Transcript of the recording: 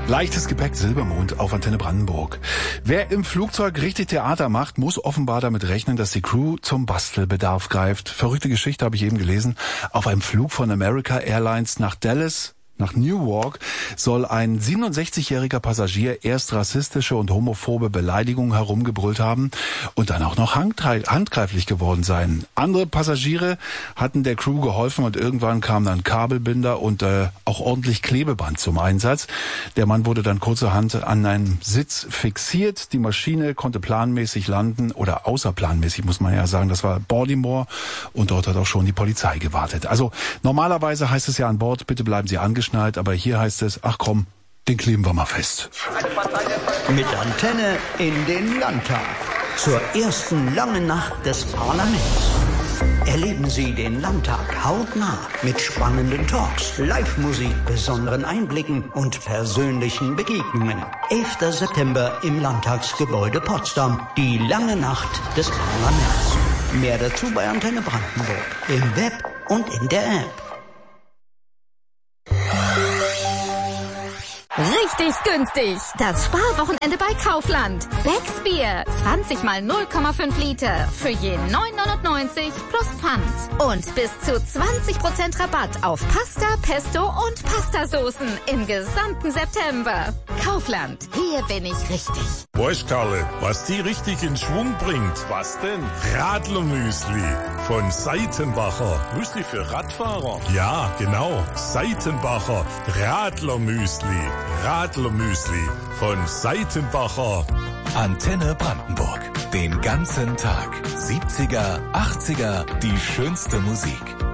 Leichtes Gepäck, Silbermond auf Antenne Brandenburg. Wer im Flugzeug richtig Theater macht, muss offenbar damit rechnen, dass die Crew zum Bastelbedarf greift. Verrückte Geschichte habe ich eben gelesen. Auf einem Flug von America Airlines nach Dallas, nach Newark, soll ein 67-jähriger Passagier erst rassistische und homophobe Beleidigungen herumgebrüllt haben und dann auch noch handgreiflich geworden sein. Andere Passagiere hatten der Crew geholfen und irgendwann kamen dann Kabelbinder und auch ordentlich Klebeband zum Einsatz. Der Mann wurde dann kurzerhand an einem Sitz fixiert. Die Maschine konnte planmäßig landen oder außerplanmäßig, muss man ja sagen. Das war Baltimore und dort hat auch schon die Polizei gewartet. Also normalerweise heißt es ja an Bord, bitte bleiben Sie angeschnallt, aber hier heißt es, ach komm, den kleben wir mal fest. Mit Antenne in den Landtag. Zur ersten langen Nacht des Parlaments. Erleben Sie den Landtag hautnah mit spannenden Talks, Live-Musik, besonderen Einblicken und persönlichen Begegnungen. 11. September im Landtagsgebäude Potsdam. Die lange Nacht des Parlaments. Mehr dazu bei Antenne Brandenburg. Im Web und in der App. Richtig günstig. Das Sparwochenende bei Kaufland. Becks Bier. 20 mal 0,5 Liter. Für je 9,99 plus Pfand. Und bis zu 20% Rabatt auf Pasta, Pesto und Pastasoßen im gesamten September. Kaufland. Hier bin ich richtig. Bosch, Karle, was die richtig in Schwung bringt. Was denn? Radlermüsli von Seitenbacher. Müsli für Radfahrer? Ja, genau. Seitenbacher Radlermüsli. Radlermüsli von Seitenbacher. Antenne Brandenburg. Den ganzen Tag. 70er, 80er, die schönste Musik.